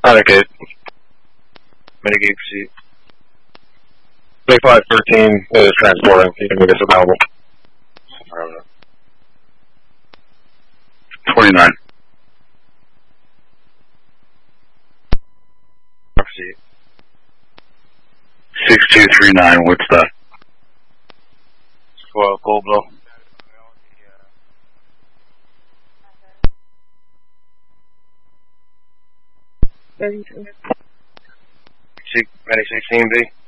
Connecticut. Mitigate proceed. 2513 is transporting. You can make this available. 29. Proceed. 6239, what's that? For Goldblow. Medic 16B.